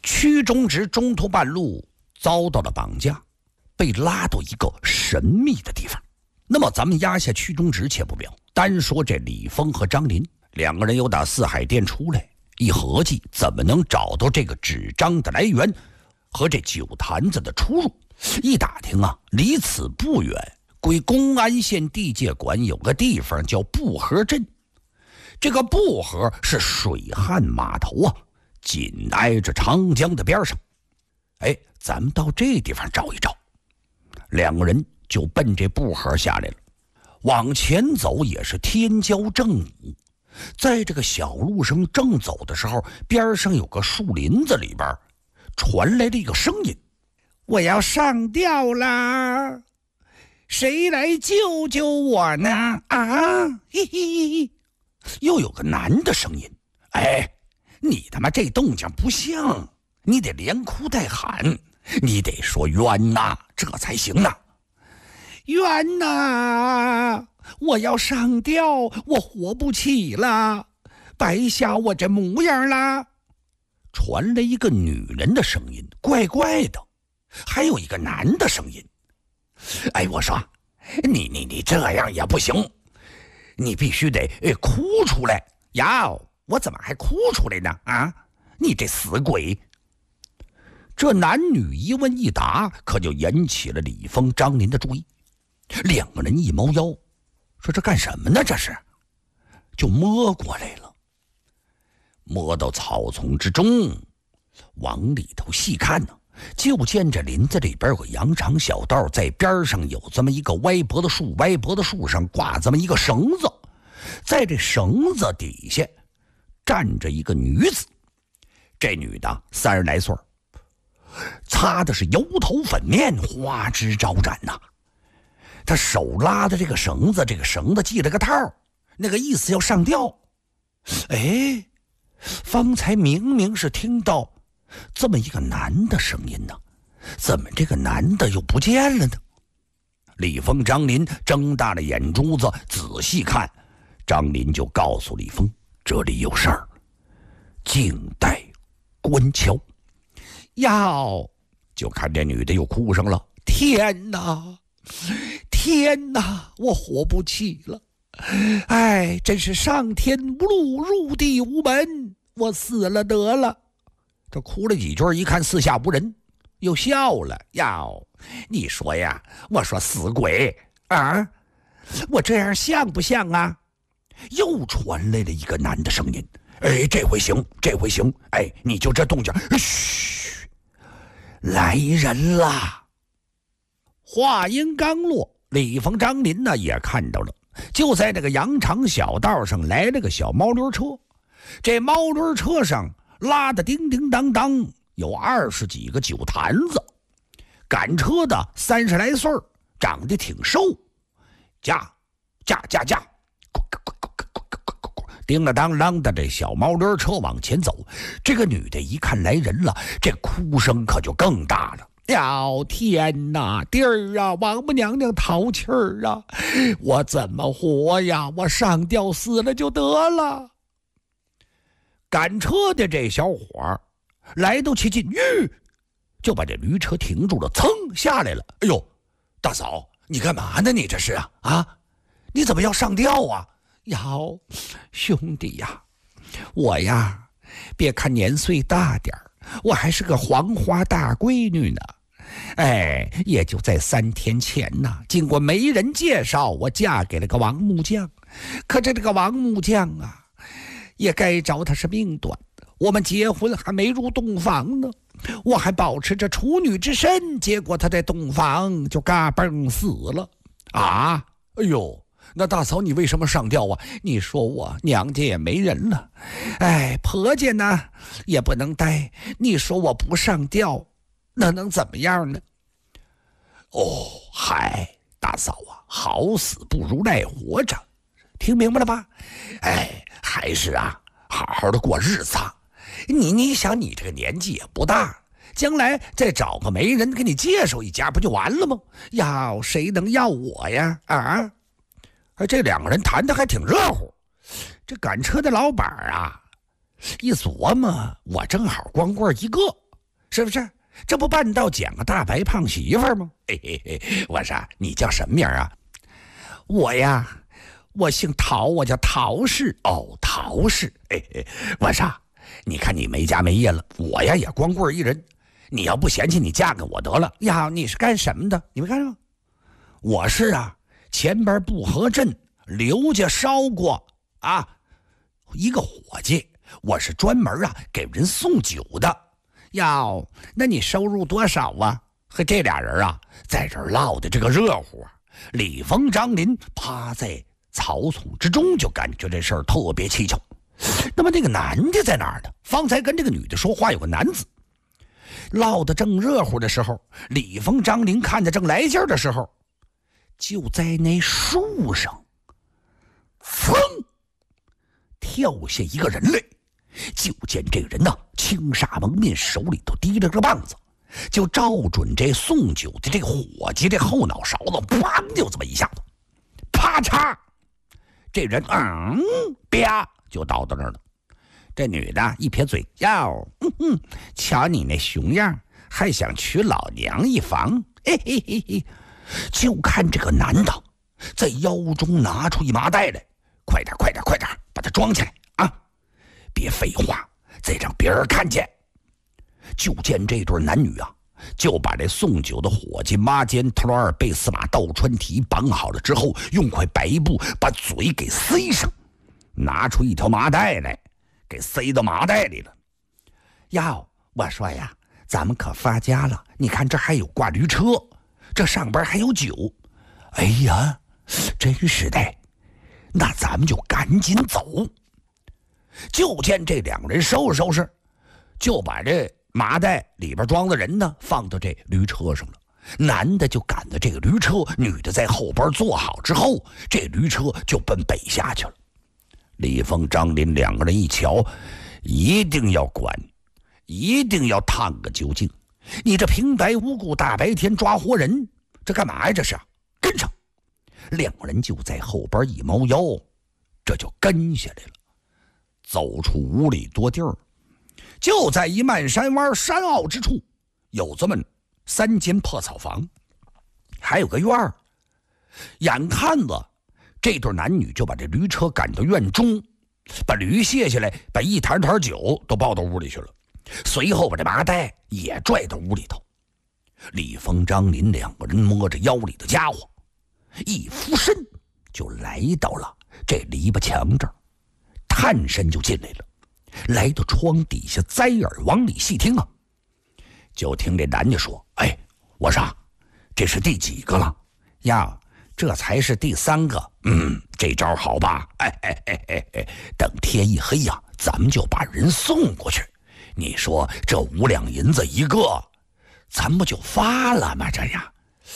屈中直中途半路遭到了绑架，被拉到一个神秘的地方。那么咱们压下屈中直且不表，单说这李峰和张林两个人又打四海店出来，一合计怎么能找到这个纸张的来源和这酒坛子的出入。一打听啊，离此不远归公安县地界管有个地方叫布河镇，这个布河是水旱码头啊，紧挨着长江的边上。咱们到这地方找一找。两个人就奔这布河下来了。往前走也是天骄正午，在这个小路上正走的时候，边上有个树林子里边传来了一个声音：我要上吊啦，谁来救救我呢？啊，嘿嘿。又有个男的声音：你他妈这动静不像，你得连哭带喊，你得说冤呐，这才行呐。冤呐，我要上吊，我活不起了，白瞎我这模样啦。传来一个女人的声音，怪怪的。还有一个男的声音：我说你这样也不行，你必须得哭出来呀！我怎么还哭出来呢？啊，你这死鬼！这男女一问一答，可就引起了李峰、张林的注意。两个人一猫腰，说这干什么呢？这是，就摸过来了。摸到草丛之中，往里头细看呢，就见这林子里边有个羊肠小道，在边上有这么一个歪脖子树，歪脖子树上挂这么一个绳子，在这绳子底下站着一个女子。这女的30来岁，擦的是油头粉面，花枝招展呐。她手拉的这个绳子，这个绳子系了个套，那个意思要上吊。方才明明是听到这么一个男的声音呢，怎么这个男的又不见了呢？李峰、张林睁大了眼珠子仔细看，张林就告诉李峰，这里有事儿，静待观瞧。就看这女的又哭上了：天哪，天哪，我活不起了，真是上天无路，入地无门，我死了得了。这哭了几句，一看四下无人，又笑了：你说呀，我说死鬼啊，我这样像不像啊？又传来了一个男的声音：这回行，这回行，你就这动静，嘘，来人啦！话音刚落，李峰、张林呢也看到了，就在这个羊肠小道上来了个小毛驴车，这毛驴车上拉的叮叮当当，有20几个酒坛子，赶车的30来岁，长得挺瘦，驾，叮了当啷的，这小毛驴车往前走。这个女的一看来人了，这哭声可就更大了：天哪，弟儿啊，王母娘娘淘气儿啊，我怎么活呀？我上吊死了就得了。赶车的这小伙来到其近，就把这驴车停住了，噌下来了。大嫂，你干嘛呢？你这是啊？你怎么要上吊啊？兄弟呀，我呀，别看年岁大点儿，我还是个黄花大闺女呢。也就在3天前呢，经过媒人介绍，我嫁给了个王木匠。可这个王木匠啊，也该着他是命短，我们结婚还没入洞房呢，我还保持着处女之身，结果他在洞房就嘎嘣死了啊！那大嫂你为什么上吊啊？你说我娘家也没人了，婆家呢也不能待，你说我不上吊那能怎么样呢？大嫂啊，好死不如赖活着，听明白了吧？还是好好的过日子。你想你这个年纪也不大，将来再找个媒人给你介绍一家不就完了吗？谁能要我呀？这两个人谈得还挺热乎。这赶车的老板一琢磨，我正好光棍一个， 是不是？这不半道捡个大白胖媳妇儿吗？嘿嘿嘿，我说你叫什么名啊？我呀，我姓陶，我叫陶氏。哦，陶氏。嘿嘿，我说你看你没家没业了，我呀也光棍一人，你要不嫌弃，你嫁给我得了呀。你是干什么的？你没看吗？我是前边布河镇刘家烧过一个伙计，我是专门给人送酒的。哟，那你收入多少啊？和这俩人在这儿唠的这个热乎李峰、张林趴在草丛之中，就感觉这事儿特别蹊跷。那么那个男的在哪儿呢？方才跟这个女的说话有个男子，唠得正热乎的时候，李峰、张林看得正来劲儿的时候，就在那树上噌跳下一个人来。就见这个人青纱蒙面，手里头提着个棒子，就照准这送酒的这个伙计这后脑勺子，砰就这么一下子，啪嚓，这人啪就倒到那儿了。这女的一撇嘴，瞧你那熊样，还想娶老娘一房？嘿嘿嘿嘿！就看这个男的在腰中拿出一麻袋来，快点，把它装起来别废话，再让别人看见。就见这对男女就把这送酒的伙计抹肩头儿背司马倒穿蹄绑好了之后，用块白布把嘴给塞上，拿出一条麻袋来，给塞到麻袋里了。我说呀，咱们可发家了，你看这还有挂驴车，这上边还有酒。哎呀，真是的，那咱们就赶紧走。就见这两个人收拾收拾，就把这麻袋里边装的人呢放到这驴车上了。男的就赶着这个驴车，女的在后边坐好之后，这驴车就奔北下去了。李峰、张林两个人一瞧，一定要管，一定要探个究竟。你这平白无故大白天抓活人，这干嘛呀？这是跟上。两个人就在后边一猫腰，这就跟下来了。走出5里多地儿，就在一漫山湾山坳之处，有这么3间破草房，还有个院儿。眼看着这对男女就把这驴车赶到院中，把驴卸下来，把一坛坛酒都抱到屋里去了，随后把这麻袋也拽到屋里头。李峰、张林两个人摸着腰里的家伙，一俯身就来到了这篱笆墙这儿，探身就进来了，来到窗底下栽耳往里细听就听这男的说：我说这是第几个了？这才是第3个。这招好吧？等天一黑咱们就把人送过去。你说这5两银子一个，咱不就发了吗？这样，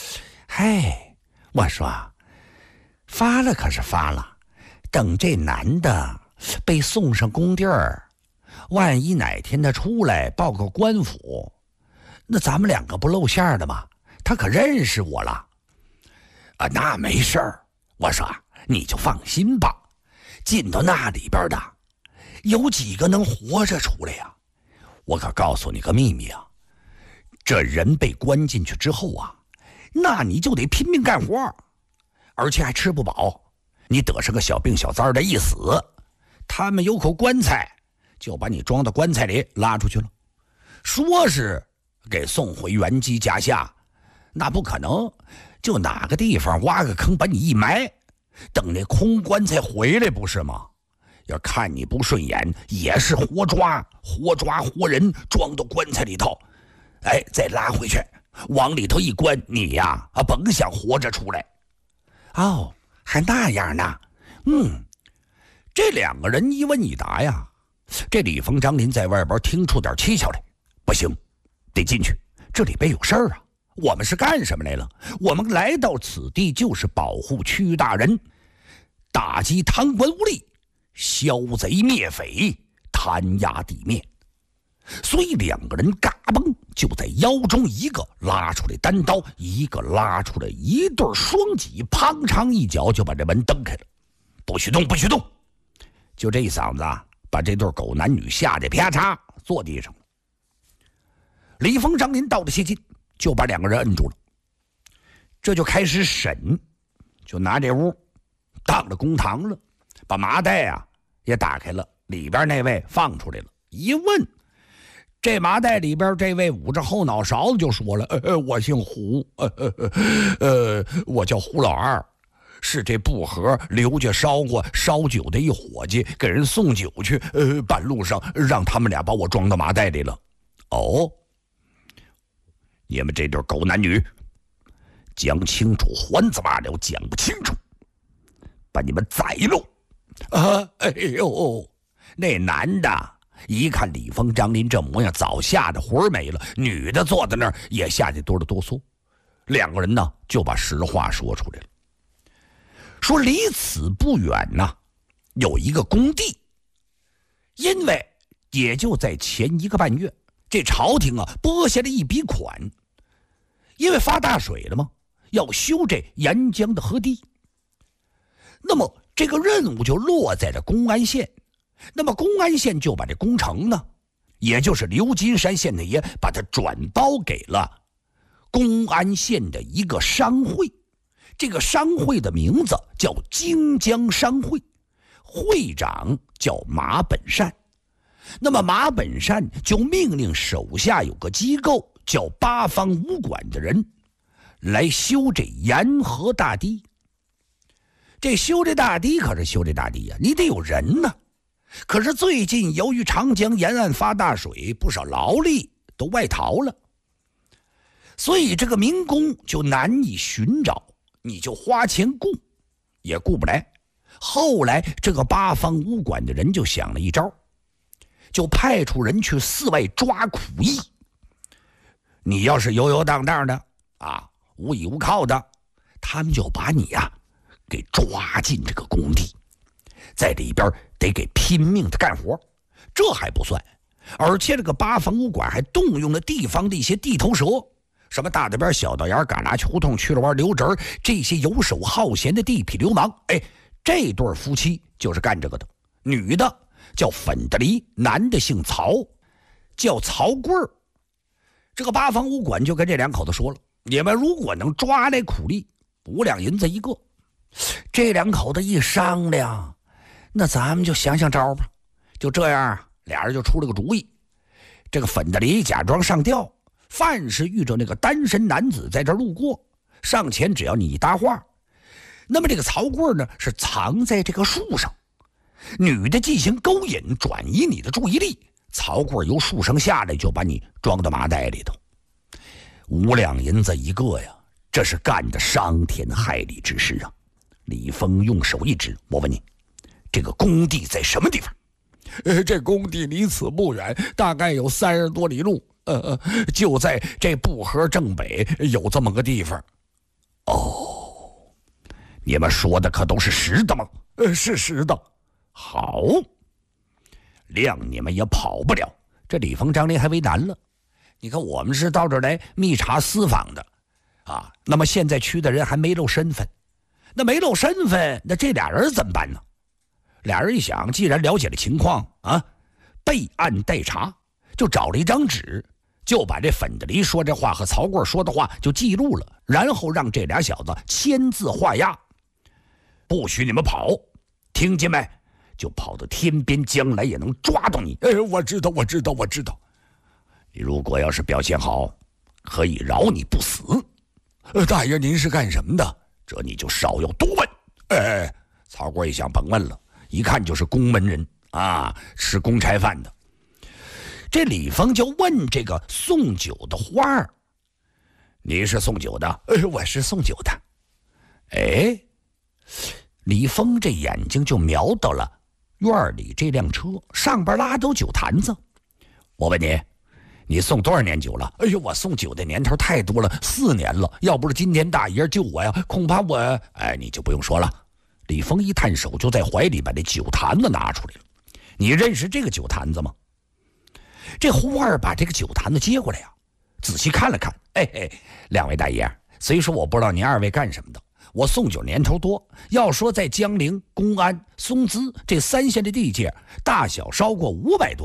我说发了可是发了，等这男的被送上宫地儿，万一哪天他出来报告官府，那咱们两个不露馅的吗？他可认识我了。那没事儿，我说你就放心吧，进到那里边的有几个能活着出来呀？我可告诉你个秘密这人被关进去之后那你就得拼命干活，而且还吃不饱。你得上个小病小灾的一死，他们有口棺材，就把你装到棺材里拉出去了。说是给送回原籍家下，那不可能，就哪个地方挖个坑把你一埋，等那空棺材回来不是吗？要看你不顺眼，也是活抓活人，装到棺材里头，再拉回去，往里头一关，你甭想活着出来。还那样呢？这两个人一问一答这李峰、张林在外边听出点蹊跷来，不行，得进去，这里边有事儿我们是干什么来了？我们来到此地就是保护屈大人，打击贪官污吏，消贼灭匪，弹压地面。所以两个人嘎嘣就在腰中，一个拉出来单刀，一个拉出来一对双戟，砰嚓一脚就把这门蹬开了。不许动，不许动！就这一嗓子把这对狗男女吓得啪嚓坐地上了。 李峰、张林到了接近，就把两个人摁住了。这就开始审，就拿这屋当了公堂了，把麻袋啊也打开了，里边那位放出来了。一问，这麻袋里边这位捂着后脑勺子就说了：“我姓胡，我叫胡老二，是这布盒刘家烧酒的一伙计，给人送酒去，半路上让他们俩把我装到麻袋里了。”哦，你们这对狗男女，讲清楚，还怎么了？讲不清楚，把你们宰了！啊，哎呦，那男的一看李峰、张林这模样，早吓得魂没了。女的坐在那儿也吓得哆了哆嗦。两个人呢，就把实话说出来了，说离此不远呐，有一个工地，因为也就在前1个半月，这朝廷啊拨下了一笔款，因为发大水了嘛，要修这沿江的河堤。那么这个任务就落在了公安县，那么公安县就把这工程呢，也就是刘金山县太爷把它转包给了公安县的一个商会，这个商会的名字叫荆江商会，会长叫马本善。那么马本善就命令手下有个机构叫八方武馆的人来修这沿河大堤。这修这大堤可是修这大堤呀，你得有人呢。可是最近由于长江沿岸发大水，不少劳力都外逃了，所以这个民工就难以寻找，你就花钱雇也雇不来。后来这个八方武馆的人就想了一招，就派出人去寺外抓苦役。你要是游荡的啊，无依无靠的，他们就把你呀给抓进这个工地，在里边得给拼命的干活。这还不算，而且这个八方武馆还动用了地方的一些地头蛇，什么大道边、小道沿、旮旯胡同、去了弯、刘侄这些游手好闲的地痞流氓。这对夫妻就是干这个的，女的叫粉的梨，男的姓曹，叫曹贵儿。这个八方武馆就跟这两口子说了，你们如果能抓来苦力，5两银子一个。这两口子一商量，那咱们就想想招吧。就这样，俩人就出了个主意。这个粉的梨假装上吊，凡是遇着那个单身男子在这路过，上前只要你一搭话。那么这个曹贵呢，是藏在这个树上，女的进行勾引，转移你的注意力。曹贵由树上下来，就把你装到麻袋里头。5两银子一个呀，这是干的伤天害理之事啊！李峰用手一指，我问你，这个工地在什么地方？这工地离此不远，大概有30多里路。就在这布河正北有这么个地方。哦，你们说的可都是实的吗？是实的。好，谅你们也跑不了。这李峰、张林还为难了。你看，我们是到这儿来密查私访的啊，那么现在去的人还没露身份，那没露身份，那这俩人怎么办呢？俩人一想，既然了解了情况啊，备案待查，就找了一张纸，就把这粉的梨说这话和曹贵说的话就记录了，然后让这俩小子签字画押，不许你们跑，听见没？就跑到天边，将来也能抓到你。我知道。你如果要是表现好，可以饶你不死。大爷您是干什么的？这你就少要多问。曹贵一想，甭问了，一看就是公门人啊，吃公差饭的。这李峰就问这个送酒的花儿：“你是送酒的？”“我是送酒的。”李峰这眼睛就瞄到了院里这辆车，上边拉都酒坛子。我问你，你送多少年酒了？我送酒的年头太多了，4年了。要不是今天大爷救我呀，恐怕我……你就不用说了。李峰一探手，就在怀里把这酒坛子拿出来了。你认识这个酒坛子吗？这胡二把这个酒坛子接过来呀，仔细看了看。两位大爷，虽说我不知道您2位干什么的，我送酒年头多，要说在江陵、公安、松滋这3县的地界，大小烧过500多个，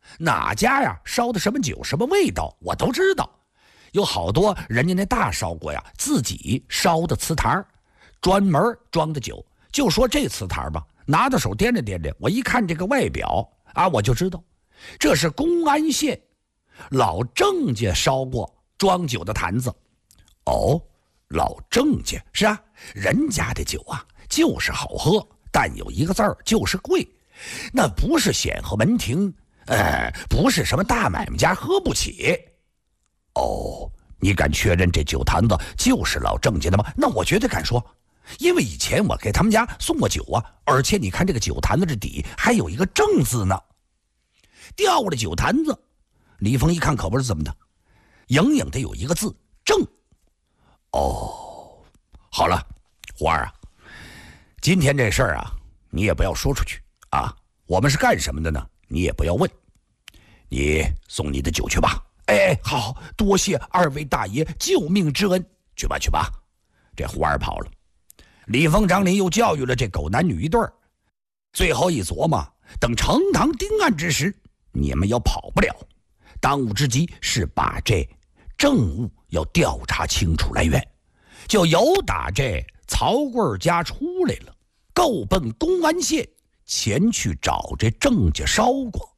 哪家呀烧的什么酒什么味道我都知道。有好多人家那大烧锅呀自己烧的瓷坛，专门装的酒。就说这瓷坛吧，拿到手掂量掂量，我一看这个外表啊，我就知道这是公安县老郑家烧过装酒的坛子。哦，老郑家是啊，人家的酒啊就是好喝，但有一个字儿就是贵。那不是显赫门庭，不是什么大买卖家喝不起。哦，你敢确认这酒坛子就是老郑家的吗？那我绝对敢说，因为以前我给他们家送过酒啊，而且你看这个酒坛子这底还有一个郑字呢。掉了酒坛子，李峰一看可不是这么的，隐隐的有一个字郑。哦，好了，胡二啊，今天这事儿啊你也不要说出去啊，我们是干什么的呢？你也不要问，你送你的酒去吧。好，多谢二位大爷救命之恩，去吧去吧。这胡二跑了，李峰、张林又教育了这狗男女一对儿，最后一琢磨，等呈堂定案之时，你们要跑不了。当务之急是把这证物要调查清楚来源，就由打这曹贵家出来了，够奔公安县前去找这郑家烧过。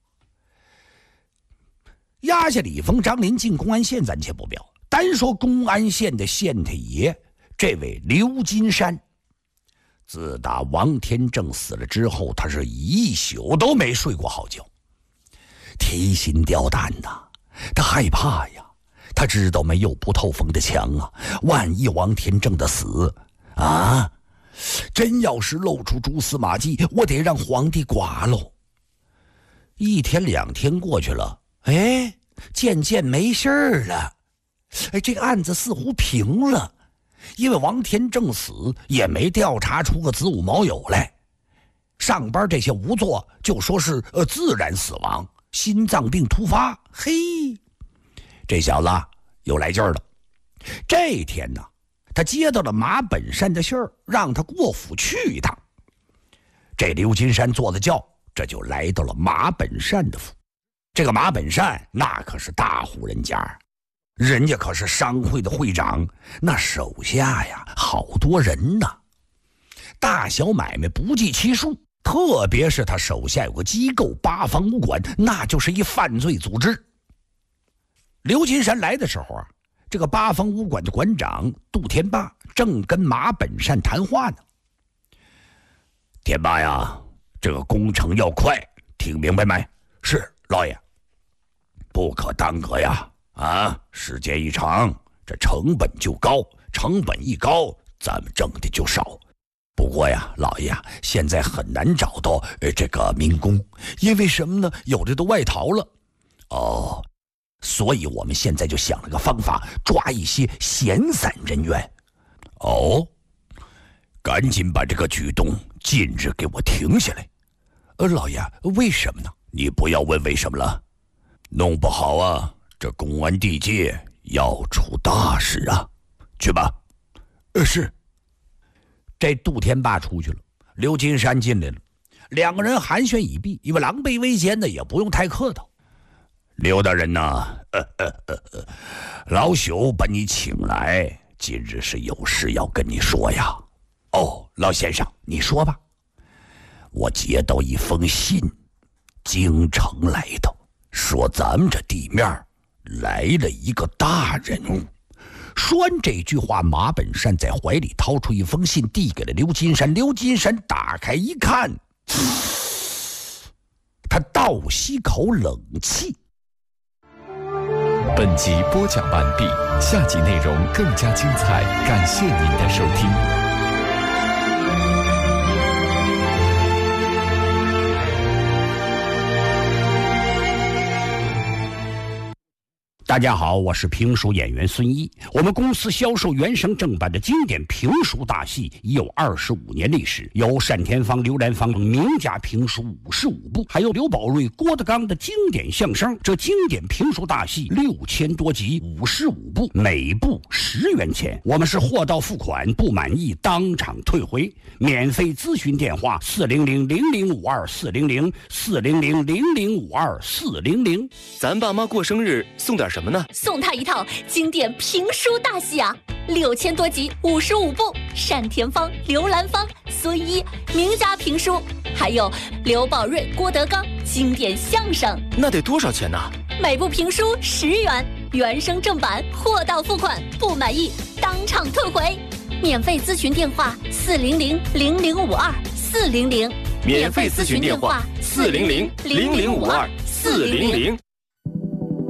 压下李峰、张林进公安县暂且不表，单说公安县的县太爷这位刘金山，自打王天正死了之后，他是一宿都没睡过好觉，提心吊胆呐，他害怕呀，他知道没有不透风的墙啊，万一王天正的死啊，真要是露出蛛丝马迹，我得让皇帝剐喽。一天两天过去了，渐渐没事儿了，这个案子似乎平了，因为王天正死也没调查出个子午卯酉来，上班这些仵作就说是自然死亡，心脏病突发。嘿，这小子又来劲儿了。这天呢，他接到了马本善的信儿，让他过府去一趟。这刘金山坐着轿，这就来到了马本善的府。这个马本善那可是大户人家，人家可是商会的会长，那手下呀好多人呐，大小买卖不计其数，特别是他手下有个机构八方武馆，那就是一犯罪组织。刘金山来的时候啊，这个八方武馆的馆长杜天霸正跟马本善谈话呢。天霸呀，这个工程要快，听明白没？是老爷，不可耽搁呀！时间一长，这成本就高，成本一高，咱们挣的就少。不过呀，老爷啊，现在很难找到这个民工，因为什么呢？有的都外逃了。哦，所以我们现在就想了个方法，抓一些闲散人员。哦，赶紧把这个举动近日给我停下来。老爷，为什么呢？你不要问为什么了，弄不好啊，这公安地界要出大事啊！去吧。是。这杜天霸出去了，刘金山进来了，两个人寒暄已毕，因为狼狈为奸的也不用太客套。刘大人呐，老朽把你请来，今日是有事要跟你说呀。哦，老先生，你说吧。我接到一封信，京城来的，说咱们这地面来了一个大人物。说完这句话，马本善在怀里掏出一封信，递给了刘金山。刘金山打开一看，他倒吸口冷气。 本集播讲完毕，下集内容更加精彩，感谢您的收听。 大家好，我是评书演员孙一。我们公司销售原声正版的经典评书大戏已有25年历史，有单田芳、刘兰芳名家评书55部，还有刘宝瑞、郭德纲的经典相声。这经典评书大戏6000多集，55部，每部10元钱。我们是货到付款，不满意当场退回。免费咨询电话400-0052-400，400-0052-400。 咱爸妈过生日送点什么呢？ 送他一套经典评书大戏啊，6000多集，55部，单田芳、刘兰芳、孙一名家评书，还有刘宝瑞、郭德纲经典相声。 那得多少钱呢？ 每部评书10元，原声正版，货到付款，不满意当场退回。免费咨询电话400-0052-400， 免费咨询电话400-0052-400。